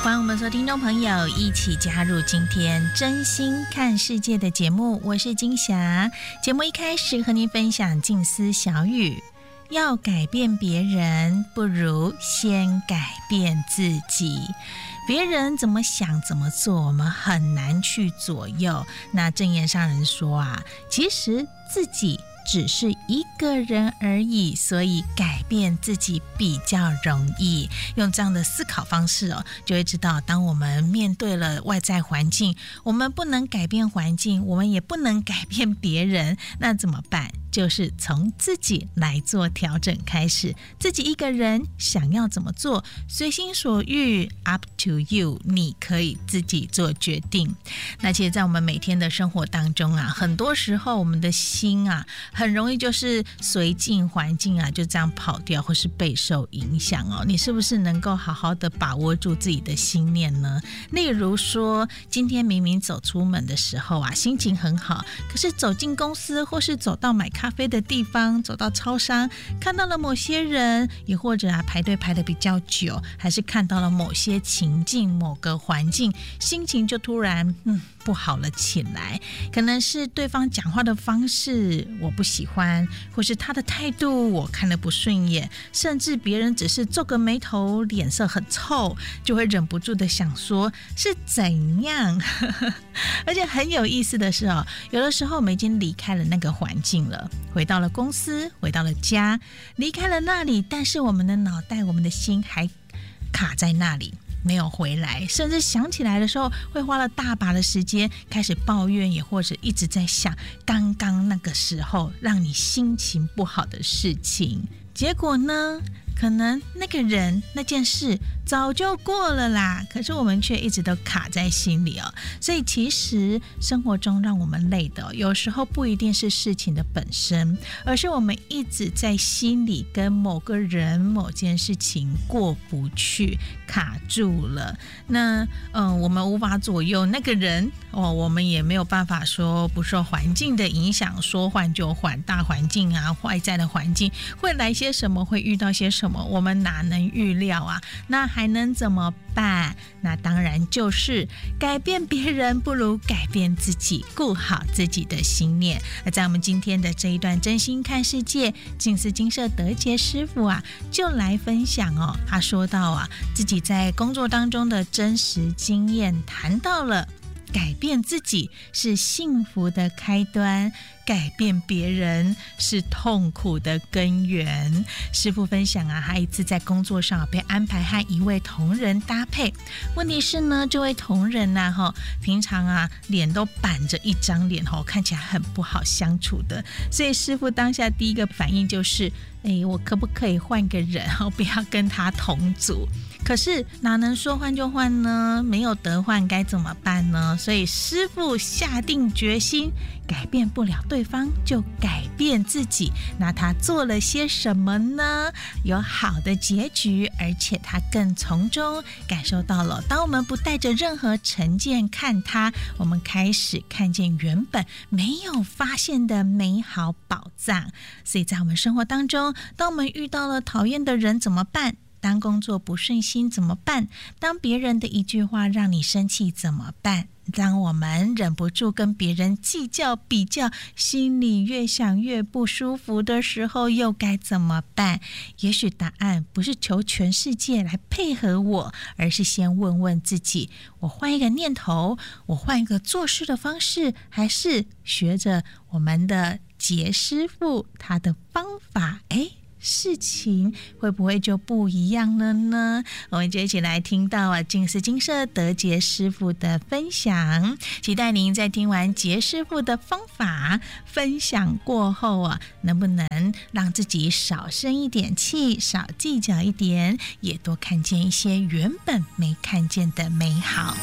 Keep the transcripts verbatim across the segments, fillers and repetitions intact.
欢迎我们所有听众朋友一起加入今天真心看世界的节目，我是金霞。节目一开始和您分享静思小语，要改变别人，不如先改变自己。别人怎么想怎么做，我们很难去左右。那正言上人说啊，其实自己只是一个人而已，所以改变自己比较容易。用这样的思考方式哦，就会知道当我们面对了外在环境，我们不能改变环境，我们也不能改变别人，那怎么办？就是从自己来做调整开始，自己一个人想要怎么做，随心所欲 up to you， 你可以自己做决定。那其实在我们每天的生活当中啊，很多时候我们的心啊很容易就是随境环境啊就这样跑掉，或是备受影响哦。你是不是能够好好的把握住自己的心念呢？例如说今天明明走出门的时候啊心情很好，可是走进公司或是走到买咖啡的地方，走到超商看到了某些人，也或者啊排队排得比较久，还是看到了某些情境某个环境，心情就突然嗯不好了起来。可能是对方讲话的方式我不喜欢，或是他的态度我看了不顺眼，甚至别人只是皱个眉头脸色很臭，就会忍不住的想说是怎样而且很有意思的是哦，有的时候我们已经离开了那个环境了，回到了公司，回到了家，离开了那里，但是我们的脑袋我们的心还卡在那里没有回来，甚至想起来的时候会花了大把的时间开始抱怨，也或者一直在想刚刚那个时候让你心情不好的事情。结果呢，可能那个人那件事早就过了啦，可是我们却一直都卡在心里哦。所以其实生活中让我们累的、哦、有时候不一定是事情的本身，而是我们一直在心里跟某个人某件事情过不去，卡住了。那嗯，我们无法左右那个人哦，我们也没有办法说不受环境的影响，说换就换，大环境啊外在的环境会来些什么，会遇到些什么，我们哪能预料啊？那还能怎么办？那当然就是改变别人不如改变自己，顾好自己的心念。那在我们今天的这一段真心看世界，静思精舍德杰师父啊就来分享哦，他说到啊自己在工作当中的真实经验，谈到了改变自己是幸福的开端，改变别人是痛苦的根源。师父分享啊，他一次在工作上被安排和一位同仁搭配，问题是呢，这位同仁啊，哈，平常啊脸都板着一张脸，哈，看起来很不好相处的。所以师父当下第一个反应就是，哎，我可不可以换个人，不要跟他同组？可是哪能说换就换呢？没有得换该怎么办呢？所以师父下定决心，改变不了对方就改变自己。那他做了些什么呢？有好的结局，而且他更从中感受到了，当我们不带着任何成见看他，我们开始看见原本没有发现的美好宝藏。所以在我们生活当中，当我们遇到了讨厌的人怎么办？当工作不顺心怎么办？当别人的一句话让你生气怎么办？当我们忍不住跟别人计较比较，心里越想越不舒服的时候，又该怎么办？也许答案不是求全世界来配合我，而是先问问自己，我换一个念头，我换一个做事的方式，还是学着我们的杰师父他的方法，诶事情会不会就不一样了呢？我们就一起来听到啊静思精舍德杰师父的分享，期待您在听完杰师父的方法分享过后啊，能不能让自己少生一点气，少计较一点，也多看见一些原本没看见的美好。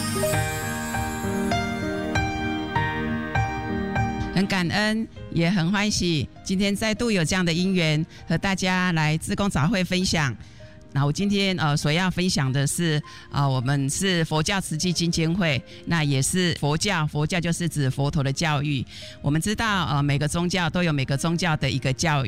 很感恩，也很欢喜，今天再度有这样的因缘和大家来志工早会分享。那我今天呃所要分享的是啊、呃，我们是佛教慈济基金会，那也是佛教，佛教就是指佛陀的教育。我们知道呃每个宗教都有每个宗教的一个教育。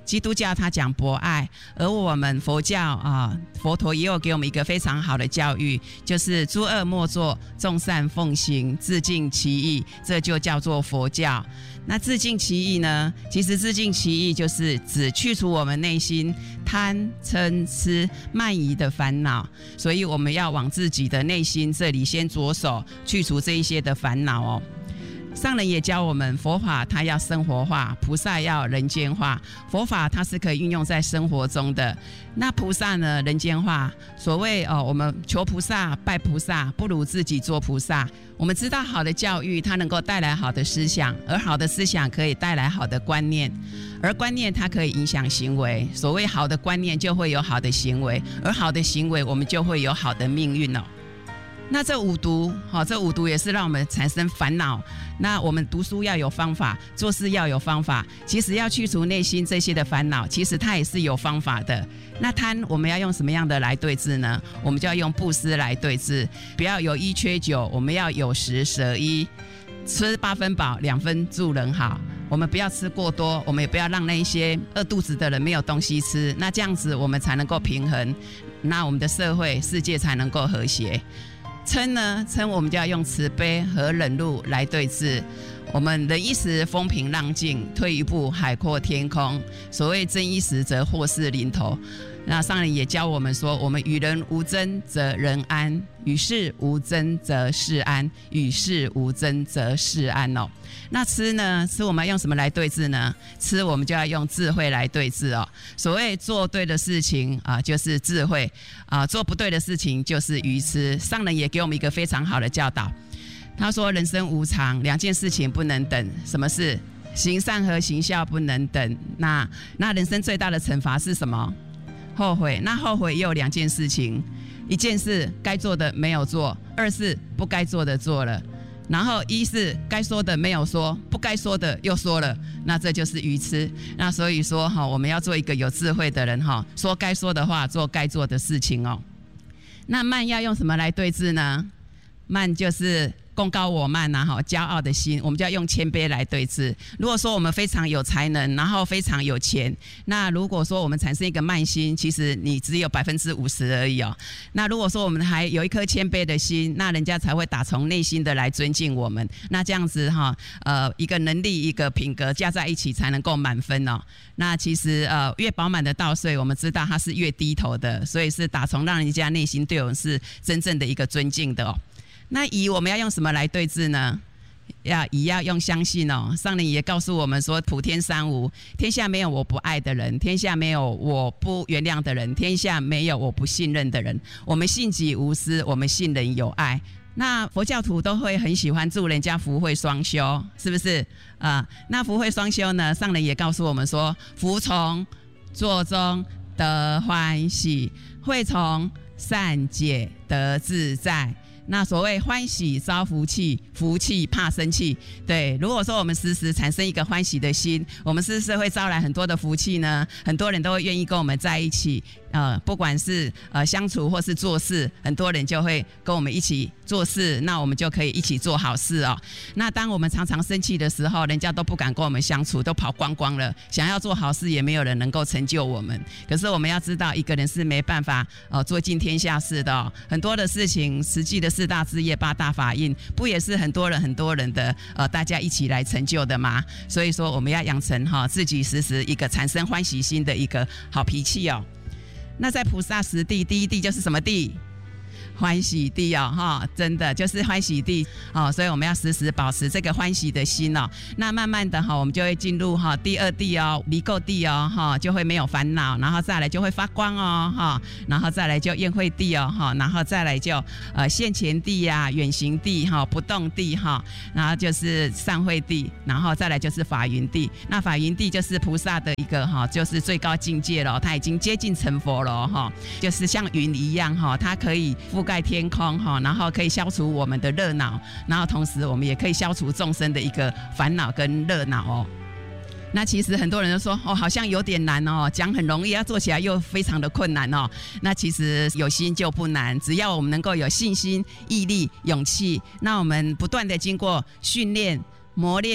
基督教他讲博爱，而我们佛教啊，佛陀也有给我们一个非常好的教育，就是诸恶莫作，众善奉行，自净其意，这就叫做佛教。那自净其意呢？其实自净其意就是指去除我们内心贪嗔痴慢疑的烦恼，所以我们要往自己的内心这里先着手去除这一些的烦恼哦。上人也教我们，佛法它要生活化，菩萨要人间化。佛法它是可以运用在生活中的，那菩萨呢，人间化。所谓哦，我们求菩萨拜菩萨，不如自己做菩萨。我们知道好的教育它能够带来好的思想，而好的思想可以带来好的观念，而观念它可以影响行为。所谓好的观念就会有好的行为，而好的行为我们就会有好的命运哦。那这五毒，哦，这五毒也是让我们产生烦恼。那我们读书要有方法，做事要有方法。其实要去除内心这些的烦恼，其实它也是有方法的。那贪，我们要用什么样的来对治呢？我们就要用布施来对治，不要有一缺九，我们要有十舍一，吃八分饱，两分助人好。我们不要吃过多，我们也不要让那一些饿肚子的人没有东西吃。那这样子我们才能够平衡，那我们的社会世界才能够和谐。嗔呢，嗔我们就要用慈悲和忍辱来对治。我们忍一时风平浪静，退一步海阔天空。所谓争一时则祸事临头。那上人也教我们说，我们与人无争则人安，与事无争则事安，与事无争则事安哦。那吃呢？吃我们要用什么来对治呢？吃我们就要用智慧来对治哦。所谓做对的事情啊、呃，就是智慧啊、呃；做不对的事情就是愚痴。上人也给我们一个非常好的教导，他说：人生无常，两件事情不能等。什么事？行善和行孝不能等。那那人生最大的惩罚是什么？后悔。那后悔也有两件事情，一件是该做的没有做，二是不该做的做了。然后一是该说的没有说，不该说的又说了，那这就是愚痴。那所以说哈，我们要做一个有智慧的人哈，说该说的话，做该做的事情哦。那慢要用什么来对治呢？慢就是功高我慢啊，骄傲的心，我们就要用谦卑来对治。如果说我们非常有才能，然后非常有钱，那如果说我们产生一个慢心，其实你只有百分之五十而已哦。那如果说我们还有一颗谦卑的心，那人家才会打从内心的来尊敬我们。那这样子哈，呃，一个能力一个品格加在一起才能够满分哦。那其实呃，越饱满的稻穗，我们知道它是越低头的，所以是打从让人家内心对我们是真正的一个尊敬的哦。那疑我们要用什么来对治呢？要疑要用相信哦。上人也告诉我们说，普天三无，天下没有我不爱的人，天下没有我不原谅的人，天下没有我不信任的人。我们信己无私，我们信人有爱。那佛教徒都会很喜欢祝人家福慧双修，是不是啊、呃？那福慧双修呢？上人也告诉我们说，福从作中得欢喜，慧从善解得自在。那所谓欢喜招福气，福气怕生气。对，如果说我们时时产生一个欢喜的心，我们是不是会招来很多的福气呢？很多人都会愿意跟我们在一起，呃，不管是呃相处或是做事，很多人就会跟我们一起做事，那我们就可以一起做好事哦。那当我们常常生气的时候，人家都不敢跟我们相处，都跑光光了。想要做好事，也没有人能够成就我们。可是我们要知道，一个人是没办法呃做尽天下事的、哦。很多的事情，实际的四大志业、八大法印，不也是很多人很多人的呃大家一起来成就的吗？所以说，我们要养成哈、哦、自己时时一个产生欢喜心的一个好脾气哦。那在菩萨十地，第一地就是什么地？欢喜地哦，哈，真的就是欢喜地哦，所以我们要时时保持这个欢喜的心哦。那慢慢的哈，我们就会进入哈第二地哦，离垢地哦，哈，就会没有烦恼，然后再来就会发光哦，哈，然后再来就宴会地哦，哈，然后再来就呃现前地呀、啊、远行地哈、不动地哈，然后就是善会地，然后再来就是法云地。那法云地就是菩萨的一个哈，就是最高境界了，他已经接近成佛了哈，就是像云一样哈，它可以覆盖天空哈，然后可以消除我们的热恼，然后同时我们也可以消除众生的一个烦恼跟热恼哦。那其实很多人都说哦，好像有点难哦，讲很容易，要做起来又非常的困难哦。那其实有心就不难，只要我们能够有信心、毅力、勇气，那我们不断的经过训练、磨练、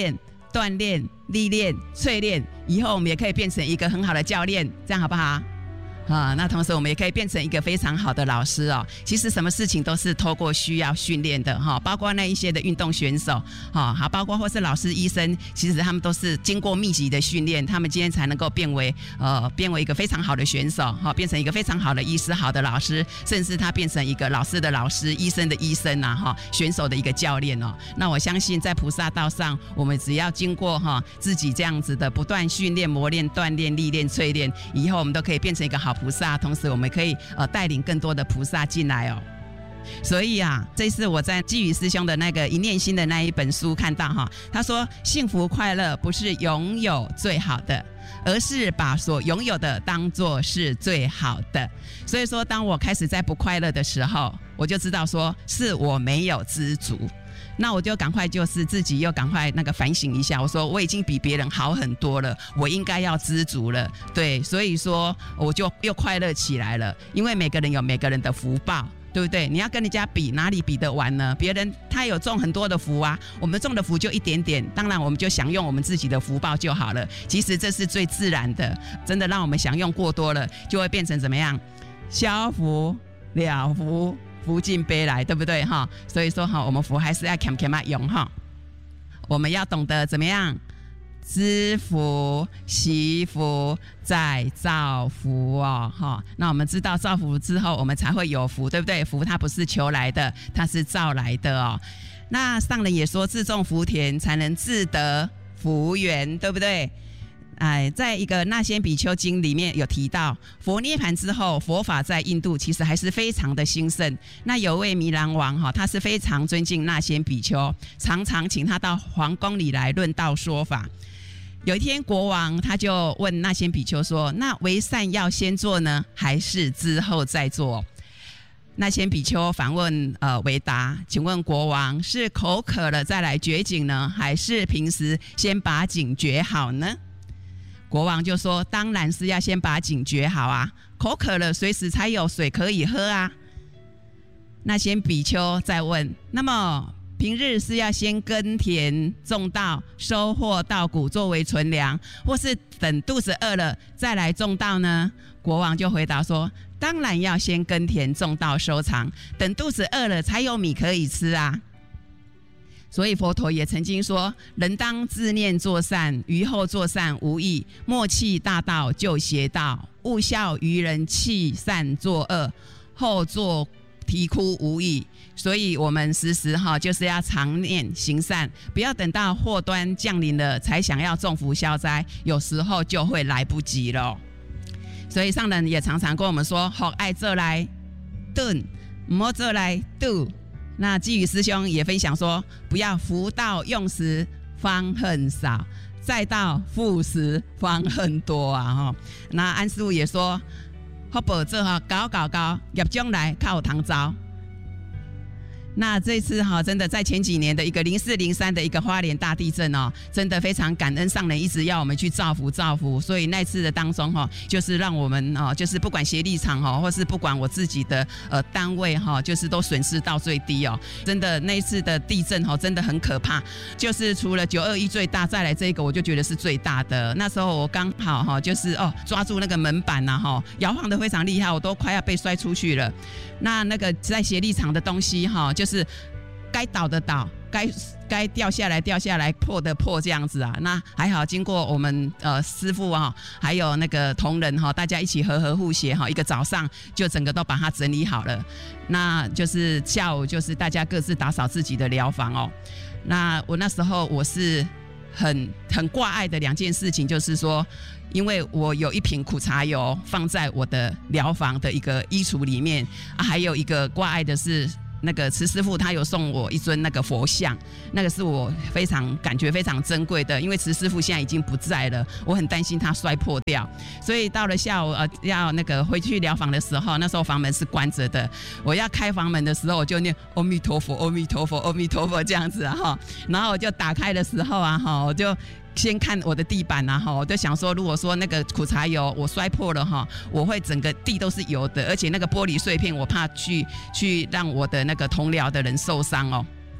锻炼、历练、淬炼，以后我们也可以变成一个很好的教练，这样好不好？啊，那同时我们也可以变成一个非常好的老师哦。其实什么事情都是透过需要训练的哈，包括那一些的运动选手，哈，好，包括或是老师、医生，其实他们都是经过密集的训练，他们今天才能够变为呃变为一个非常好的选手，哈，变成一个非常好的医师、好的老师，甚至他变成一个老师的老师、医生的医生啊，哈，选手的一个教练哦。那我相信在菩萨道上，我们只要经过哈自己这样子的不断训练、磨练、锻炼、历练、淬炼，以后我们都可以变成一个好菩萨，同时我们可以呃带领更多的菩萨进来哦。所以啊，这次我在基宇师兄的那个一念心的那一本书看到哈，他说幸福快乐不是拥有最好的，而是把所拥有的当作是最好的。所以说，当我开始在不快乐的时候，我就知道说是我没有知足。那我就赶快就是自己又赶快那个反省一下，我说我已经比别人好很多了，我应该要知足了，对，所以说我就又快乐起来了，因为每个人有每个人的福报，对不对？你要跟人家比，哪里比得完呢？别人他有种很多的福啊，我们种的福就一点点，当然我们就享用我们自己的福报就好了。其实这是最自然的，真的让我们享用过多了，就会变成怎么样？消福了福。福尽悲来，对不对哈？所以说哈，我们福还是要谦谦嘛用哈。我们要懂得怎么样知福、惜福、再造福哦哈。那我们知道造福之后，我们才会有福，对不对？福它不是求来的，它是造来的哦。那上人也说，自种福田才能自得福缘，对不对？哎，在一个《那仙比丘经》里面有提到，佛涅槃之后，佛法在印度其实还是非常的兴盛。那有位弥兰王哈，他是非常尊敬那仙比丘，常常请他到皇宫里来论道说法。有一天，国王他就问那仙比丘说：“那为善要先做呢，还是之后再做？”那仙比丘反问呃为答：“请问国王是口渴了再来掘井呢，还是平时先把井掘好呢？”国王就说：“当然是要先把井掘好啊，口渴了随时才有水可以喝啊。”那仙比丘再问：“那么平日是要先耕田种稻，收获稻谷作为存粮，或是等肚子饿了再来种稻呢？”国王就回答说：“当然要先耕田种稻收藏，等肚子饿了才有米可以吃啊。”所以佛陀也曾经说：“人当自念作善，于后作善无益。莫弃大道就邪道，勿笑愚人弃善作恶，后作啼哭无益。”所以我们时时哈就是要常念行善，不要等到祸端降临了才想要种福消灾，有时候就会来不及了。所以上人也常常跟我们说：“好爱做来顿，莫做来度。”那基宇师兄也分享说，不要福到用时方恨少，再到富时方恨多啊哈。那安师父也说，福报做好搞搞搞，业将来靠堂招。那这次哈，真的在前几年的一个零四零三的一个花莲大地震哦，真的非常感恩上人一直要我们去造福造福，所以那次的当中哈，就是让我们哦，就是不管协力场哈，或是不管我自己的呃单位哈，就是都损失到最低哦。真的那一次的地震哈，真的很可怕，就是除了九二一最大，再来这个我就觉得是最大的。那时候我刚好哈，就是哦抓住那个门板呐哈，摇晃得非常厉害，我都快要被摔出去了。那那个在协力场的东西哈，就是该倒的倒，该该掉下来掉下来，破的破这样子啊。那还好，经过我们呃师父啊，还有那个同仁哈，大家一起和和互协哈，一个早上就整个都把它整理好了。那就是下午就是大家各自打扫自己的疗房哦。那我那时候我是很很挂碍的两件事情，就是说，因为我有一瓶苦茶油放在我的疗房的一个衣橱里面，啊、还有一个挂碍的是那个慈师父他有送我一尊那个佛像，那个是我非常感觉非常珍贵的，因为慈师父现在已经不在了，我很担心他摔破掉，所以到了下午呃要那个回去疗房的时候，那时候房门是关着的，我要开房门的时候我就念阿弥陀佛阿弥陀佛阿弥陀佛这样子啊哈，然后我就打开的时候啊哈，我就先看我的地板啊哈，我就想说，如果说那个苦茶油我摔破了哈，我会整个地都是油的，而且那个玻璃碎片我怕去去让我的那个同疗的人受伤哦。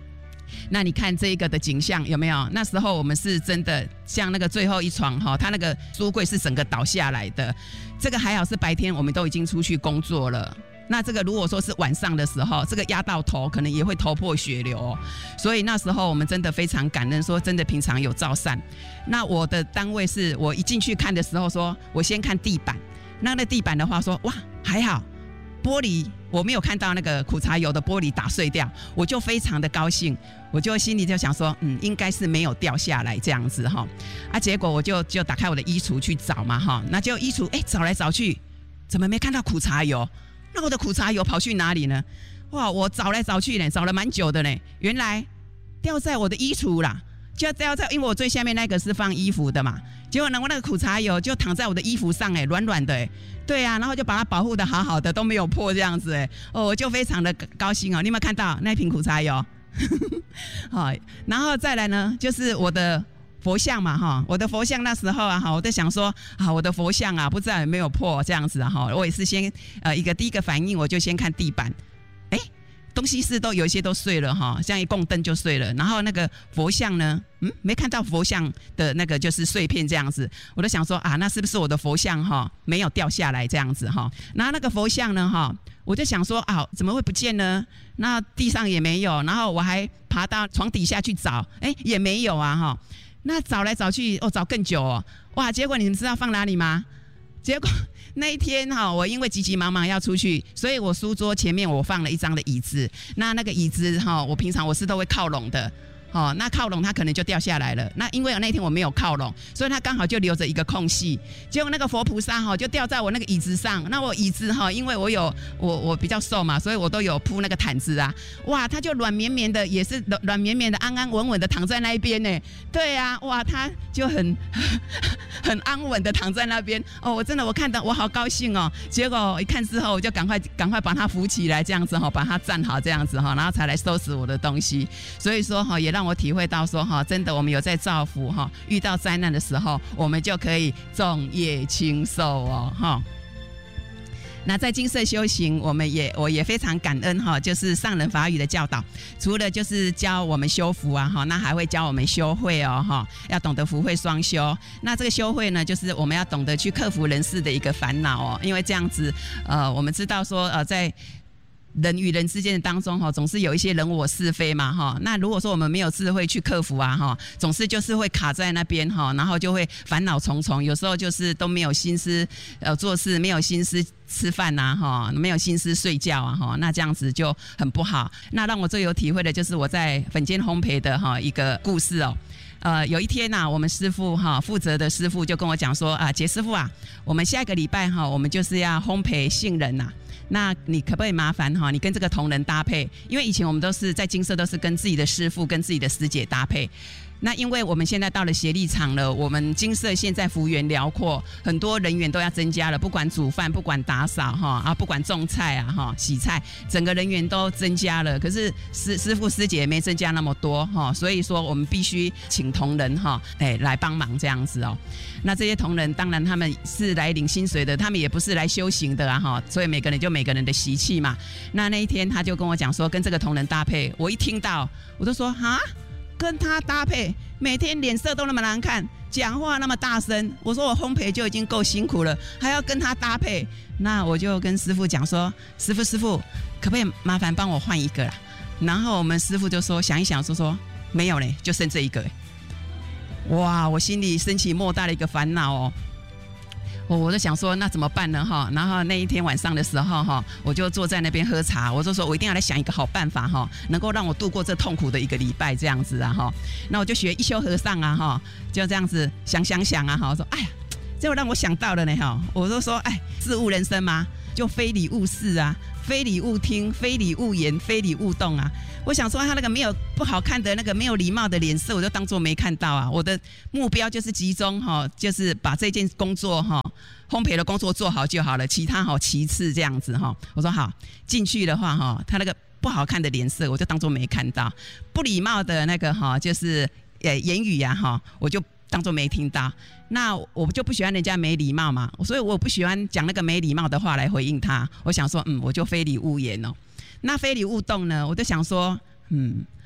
那你看这个的景象有没有？那时候我们是真的像那个最后一床哈，它那个书柜是整个倒下来的。这个还好是白天，我们都已经出去工作了。那这个如果说是晚上的时候，这个压到头可能也会头破血流哦。所以那时候我们真的非常感恩，说真的平常有照善。那我的单位是我一进去看的时候说，我先看地板。那那地板的话说，哇还好，玻璃我没有看到那个苦茶油的玻璃打碎掉，我就非常的高兴，我就心里就想说，嗯，应该是没有掉下来这样子哈。啊，结果我就就打开我的衣橱去找嘛哈，那就衣橱哎找来找去，怎么没看到苦茶油？那我的苦茶油跑去哪里呢？哇，我找来找去呢，找了蛮久的呢，原来掉在我的衣橱啦，就掉在，因为我最下面那个是放衣服的嘛，结果呢，我那个苦茶油就躺在我的衣服上，哎，软软的，哎，对啊，然后就把它保护的好好的，都没有破这样子，哎，哦，我就非常的高兴哦。你有没有看到那瓶苦茶油？好，然后再来呢，就是我的佛像嘛哈，我的佛像那时候啊哈，我在想说啊，我的佛像啊，不知道有没有破这样子哈，我也是先呃一个第一个反应，我就先看地板，哎，东西是都有一些都碎了哈，像一供灯就碎了，然后那个佛像呢，嗯，没看到佛像的那个就是碎片这样子，我就想说啊，那是不是我的佛像哈没有掉下来这样子哈？然后那个佛像呢哈，我就想说啊，怎么会不见呢？那地上也没有，然后我还爬到床底下去找，哎，也没有啊哈。那找来找去，哦，找更久哦，哇！结果你们知道放哪里吗？结果那一天哈，我因为急急忙忙要出去，所以我书桌前面我放了一张的椅子。那那个椅子哈，我平常我是都会靠拢的。哦，那靠拢它可能就掉下来了。那因为那天我没有靠拢，所以它刚好就留着一个空隙。结果那个佛菩萨哈就掉在我那个椅子上。那我椅子哈，因为我有我我比较瘦嘛，所以我都有铺那个毯子啊。哇，它就软绵绵的，也是软绵绵的，安安稳稳的躺在那一边呢。对啊，哇，它就很很安稳的躺在那边。哦，我真的我看到我好高兴哦。结果一看之后，我就赶快赶快把它扶起来，这样子哈，把它站好这样子哈，然后才来收拾我的东西。所以说哈，也让让我体会到说哈，真的我们有在造福哈，遇到灾难的时候，我们就可以众业轻受哦哈。那在金色修行，我们也我也非常感恩哈，就是上人法语的教导，除了就是教我们修福啊哈，那还会教我们修慧哦哈，要懂得福慧双修。那这个修慧呢，就是我们要懂得去克服人世的一个烦恼哦，因为这样子呃，我们知道说呃在人与人之间的当中哈，总是有一些人我是非嘛哈。那如果说我们没有智慧去克服啊哈，总是就是会卡在那边哈，然后就会烦恼重重。有时候就是都没有心思呃做事，没有心思吃饭呐哈，没有心思睡觉啊哈，那这样子就很不好。那让我最有体会的就是我在粉煎烘焙的哈一个故事哦。呃，有一天呐、啊，我们师傅哈负责的师傅就跟我讲说啊，杰师傅啊，我们下一个礼拜哈，我们就是要烘焙杏仁呐、啊。那你可不可以麻烦哈，你跟这个同仁搭配？因为以前我们都是在金色都是跟自己的师傅、跟自己的师姐搭配。那因为我们现在到了协力厂了，我们金色现在幅员辽阔，很多人员都要增加了，不管煮饭，不管打扫哈啊，不管种菜啊哈洗菜，整个人员都增加了。可是师师傅师姐没增加那么多哈，所以说我们必须请同仁哈，哎来帮忙这样子哦。那这些同仁当然他们是来领薪水的，他们也不是来修行的啊哈，所以每个人就每个人的习气嘛。那那一天他就跟我讲说，跟这个同仁搭配，我一听到我就说哈。跟他搭配，每天脸色都那么难看，讲话那么大声，我说我烘焙就已经够辛苦了，还要跟他搭配，那我就跟师傅讲说，师傅师傅，可不可以麻烦帮我换一个啦？然后我们师傅就说想一想说说没有嘞，就剩这一个。哇，我心里升起莫大的一个烦恼哦。我我就想说那怎么办呢哈？然后那一天晚上的时候哈，我就坐在那边喝茶，我就说我一定要来想一个好办法哈，能够让我度过这痛苦的一个礼拜这样子啊哈。那我就学一休和尚啊哈，就这样子想想想啊哈，我说哎呀，结果让我想到了呢哈，我就说哎，自悟人生嘛，就非礼勿视啊，非礼勿听，非礼勿言，非礼勿动啊。我想说他那个没有不好看的那个没有礼貌的脸色，我就当作没看到啊。我的目标就是集中哈，就是把这件工作哈，烘焙的工作做好就好了，其他哈其次这样子哈。我说好，进去的话哈，他那个不好看的脸色，我就当作没看到；不礼貌的那个哈，就是呃言语呀、啊、哈，我就当作没听到。那我就不喜欢人家没礼貌嘛，所以我不喜欢讲那个没礼貌的话来回应他。我想说，嗯，我就非礼勿言哦。那非礼勿动呢，我就想说，嗯，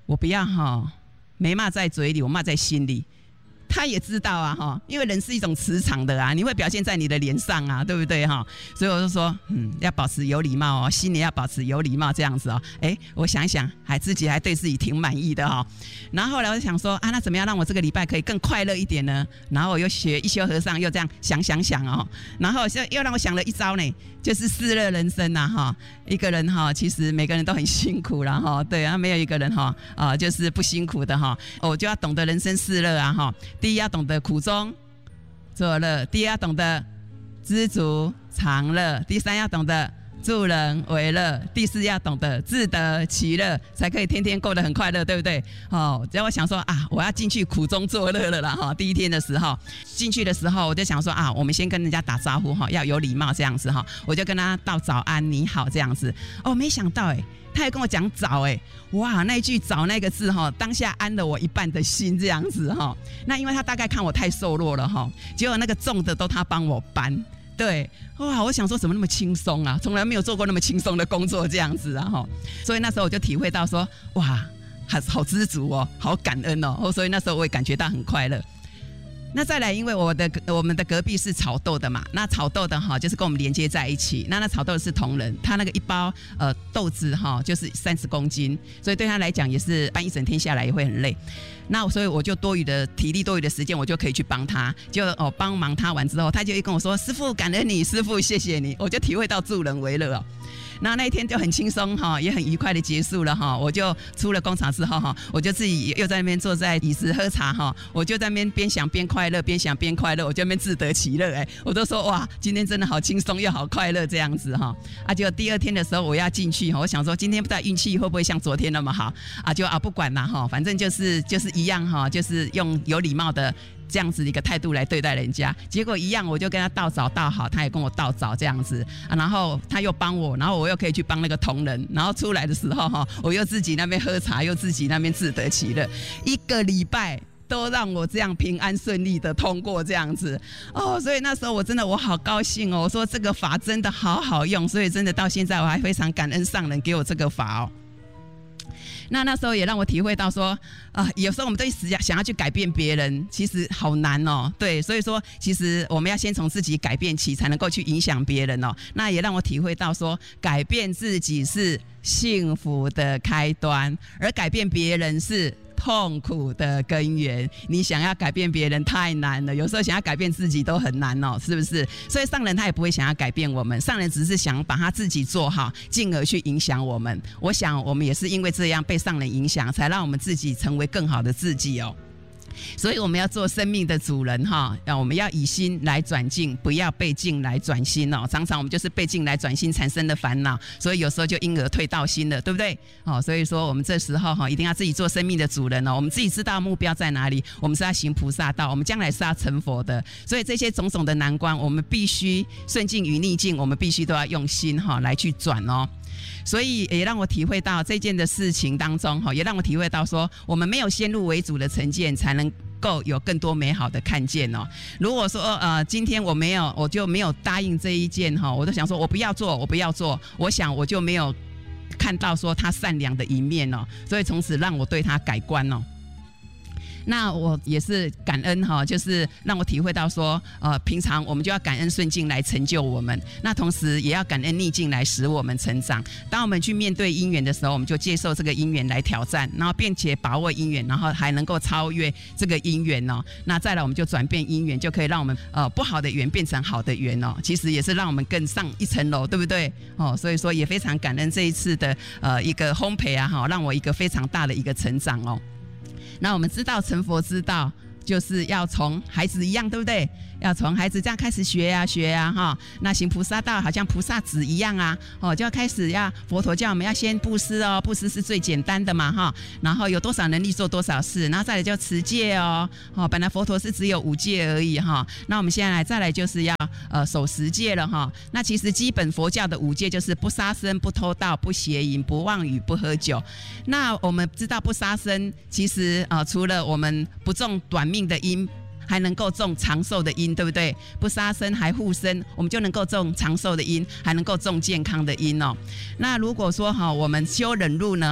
我不要哈，没骂在嘴里，我骂在心里。他也知道啊哈，因为人是一种磁场的啊，你会表现在你的脸上啊，对不对哈？所以我就说，嗯，要保持有礼貌哦，心里要保持有礼貌这样子哦。哎，我想一想，还自己还对自己挺满意的哈。然后后来我就想说啊，那怎么样让我这个礼拜可以更快乐一点呢？然后我又学一休和尚，又这样想想想哦，然后又让我想了一招呢，就是四乐人生呐哈。一个人哈，其实每个人都很辛苦啦哈，对啊，没有一个人哈啊就是不辛苦的哈。我就要懂得人生四乐啊哈。第一要懂得苦中作乐，第二要懂得知足常乐，第三要懂得助人为乐，第四要懂得自得其乐，才可以天天过得很快乐，对不对？哦，只要我想说啊，我要进去苦中作乐了啦哈。第一天的时候进去的时候，我就想说啊，我们先跟人家打招呼哈，要有礼貌这样子哈，我就跟他道早安你好这样子。哦，没想到哎、欸。他也跟我讲早哎，哇，那一句早那个字哈，当下安了我一半的心这样子哈。那因为他大概看我太瘦弱了哈，结果那个重的都他帮我搬，对，哇，我想说怎么那么轻松啊，从来没有做过那么轻松的工作这样子啊哈。所以那时候我就体会到说，哇，好好知足哦，好感恩哦，所以那时候我也感觉到很快乐。那再来，因为我的我们的隔壁是炒豆的嘛，那炒豆的哈就是跟我们连接在一起。那那炒豆的是同仁，他那个一包呃豆子哈就是三十公斤，所以对他来讲也是搬一整天下来也会很累。那所以我就多余的体力、多余的时间，我就可以去帮他。就哦帮忙他完之后，他就会跟我说：“师父感恩你，师父谢谢你。”我就体会到助人为乐哦。那那一天就很轻松哈，也很愉快的结束了哈。我就出了工厂之后哈，我就自己又在那边坐在椅子喝茶哈，我就在那边边想边快乐，边想边快乐，我就在那边自得其乐哎，我都说哇，今天真的好轻松又好快乐这样子哈。啊，结果第二天的时候我要进去哈，我想说今天不知道运气会不会像昨天那么好啊，就啊不管啦哈，反正就是就是一样哈，就是用有礼貌的。这样子的一个态度来对待人家，结果一样，我就跟他道早道好，他也跟我道早这样子、啊、然后他又帮我，然后我又可以去帮那个同仁，然后出来的时候哈，我又自己那边喝茶，又自己那边自得其乐，一个礼拜都让我这样平安顺利的通过这样子哦，所以那时候我真的我好高兴哦，我说这个法真的好好用，所以真的到现在我还非常感恩上人给我这个法哦。那那时候也让我体会到说，啊、呃，有时候我们都想想要去改变别人，其实好难哦。对，所以说其实我们要先从自己改变起，才能够去影响别人哦。那也让我体会到说，改变自己是幸福的开端，而改变别人是痛苦的根源。你想要改变别人太难了，有时候想要改变自己都很难哦，是不是？所以上人他也不会想要改变我们，上人只是想把他自己做好，进而去影响我们。我想我们也是因为这样被上人影响，才让我们自己成为更好的自己哦。所以我们要做生命的主人哈，我们要以心来转境，不要被境来转心哦。常常我们就是被境来转心产生的烦恼，所以有时候就因而退道心了，对不对？哦，所以说我们这时候哈，一定要自己做生命的主人哦。我们自己知道目标在哪里，我们是要行菩萨道，我们将来是要成佛的。所以这些种种的难关，我们必须顺境与逆境，我们必须都要用心哈来去转哦。所以也让我体会到这件的事情当中，也让我体会到说，我们没有先入为主的成见，才能够有更多美好的看见哦。如果说呃今天我没有，我就没有答应这一件哈，我都想说我不要做，我不要做，我想我就没有看到说他善良的一面哦，所以从此让我对他改观哦。那我也是感恩哈，就是让我体会到说，呃，平常我们就要感恩顺境来成就我们，那同时也要感恩逆境来使我们成长。当我们去面对因缘的时候，我们就接受这个因缘来挑战，然后并且把握因缘，然后还能够超越这个因缘哦。那再来我们就转变因缘，就可以让我们呃不好的缘变成好的缘哦。其实也是让我们更上一层楼，对不对？哦，所以说也非常感恩这一次的呃一个烘焙啊，哈，让我一个非常大的一个成长哦。那我们知道成佛之道就是要从孩子一样，对不对？要从孩子这样开始学啊学啊哈。那行菩萨道好像菩萨子一样啊，哦，就要开始要佛陀叫我们要先布施哦，布施是最简单的嘛哈。然后有多少能力做多少事，然后再来就持戒哦，哦，本来佛陀是只有五戒而已哈。那我们现在来再来就是要呃守十戒了哈。那其实基本佛教的五戒就是不杀生、不偷盗、不邪淫、不妄语、不喝酒。那我们知道不杀生，其实呃除了我们不种短命的因，还能够种长寿的因，对不对？不杀生还护生，我们就能够种长寿的因，还能够种健康的因哦。那如果说哈，我们修忍辱呢哈，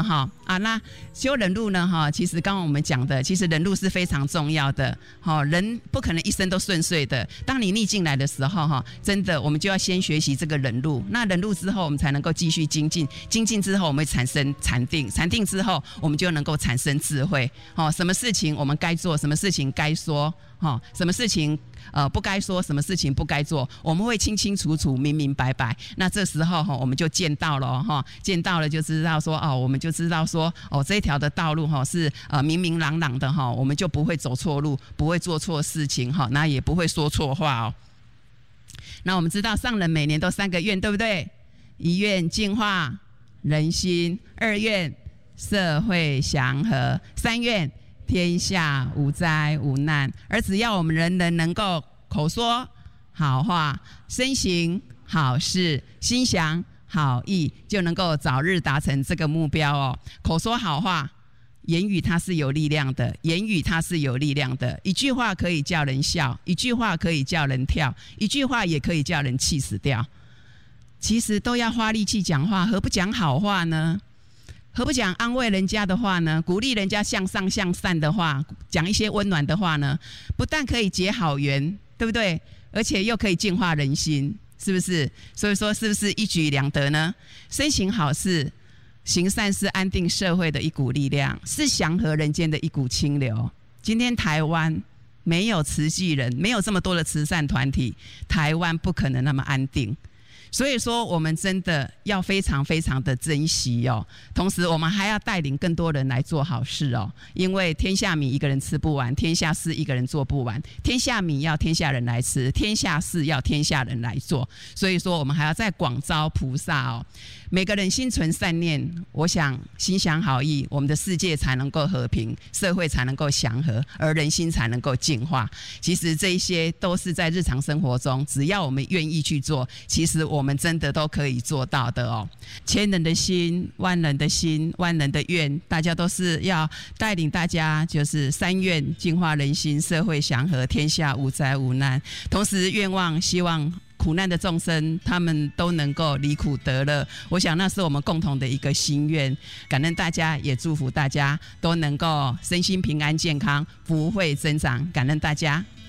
啊。那修忍辱呢，哈，其实刚刚我们讲的，其实忍辱是非常重要的。哈，人不可能一生都顺遂的。当你逆境来的时候，哈，真的我们就要先学习这个忍辱。那忍辱之后，我们才能够继续精进。精进之后，我们会产生禅定。禅定之后，我们就能够产生智慧。哦，什么事情我们该做，什么事情该说，哦，什么事情呃不该说，什么事情不该做，我们会清清楚楚、明明白白。那这时候哈，我们就见到了哈，见到了就知道说哦，我们就知道说哦，这一条的道路哈是呃明明朗朗的哈，我们就不会走错路，不会做错事情哈，那也不会说错话哦。那我们知道上人每年都三个愿，对不对？一愿净化人心，二愿社会祥和，三愿天下无灾无难。而只要我们人人能够口说好话，身行好事，心想好意，就能够早日达成这个目标哦。口说好话，言语它是有力量的，言语它是有力量的。一句话可以叫人笑，一句话可以叫人跳，一句话也可以叫人气死掉。其实都要花力气讲话，何不讲好话呢？何不讲安慰人家的话呢？鼓励人家向上向善的话，讲一些温暖的话呢？不但可以结好缘，对不对？而且又可以净化人心，是不是？所以说，是不是一举两得呢？身行好事，行善是安定社会的一股力量，是祥和人间的一股清流。今天台湾没有慈济人，没有这么多的慈善团体，台湾不可能那么安定。所以说我们真的要非常非常的珍惜哦，同时我们还要带领更多人来做好事哦，因为天下米一个人吃不完，天下事一个人做不完，天下米要天下人来吃，天下事要天下人来做。所以说我们还要再广招菩萨哦，每个人心存善念，我想心想好意，我们的世界才能够和平，社会才能够祥和，而人心才能够净化。其实这一些都是在日常生活中，只要我们愿意去做，其实我们真的都可以做到的哦。千人的心，万人的心，万人的愿，大家都是要带领大家，就是三愿净化人心，社会祥和，天下无灾无难。同时愿望希望苦难的众生他们都能够离苦得乐，我想那是我们共同的一个心愿。感恩大家，也祝福大家都能够身心平安健康，福慧增长。感恩大家。